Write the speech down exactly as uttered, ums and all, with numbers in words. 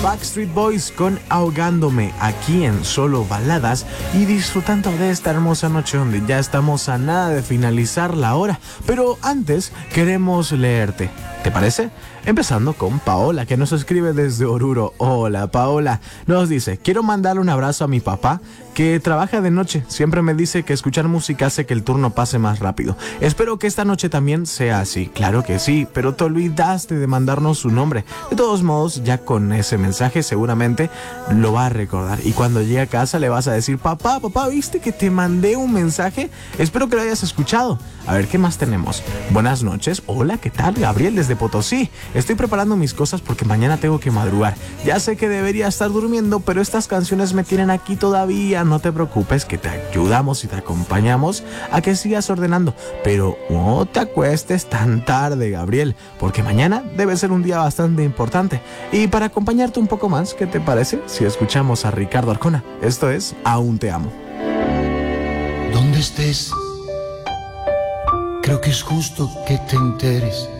Backstreet Boys con Ahogándome, aquí en Solo Baladas, y disfrutando de esta hermosa noche donde ya estamos a nada de finalizar la hora. Pero antes queremos leerte, ¿te parece? Empezando con Paola, que nos escribe desde Oruro. Hola Paola, nos dice: quiero mandarle un abrazo a mi papá, que trabaja de noche. Siempre me dice que escuchar música hace que el turno pase más rápido. Espero que esta noche también sea así. Claro que sí, pero te olvidaste de mandarnos su nombre. De todos modos, ya con ese mensaje seguramente lo va a recordar. Y cuando llegue a casa le vas a decir: papá, papá, ¿viste que te mandé un mensaje? Espero que lo hayas escuchado. A ver, ¿qué más tenemos? Buenas noches. Hola, ¿qué tal? Gabriel desde Potosí. Estoy preparando mis cosas porque mañana tengo que madrugar. Ya sé que debería estar durmiendo, pero estas canciones me tienen aquí todavía. No te preocupes, que te ayudamos y te acompañamos a que sigas ordenando. Pero no te acuestes tan tarde, Gabriel, porque mañana debe ser un día bastante importante. Y para acompañarte un poco más, ¿qué te parece si escuchamos a Ricardo Arjona? Esto es Aún te amo. Donde estés, creo que es justo que te enteres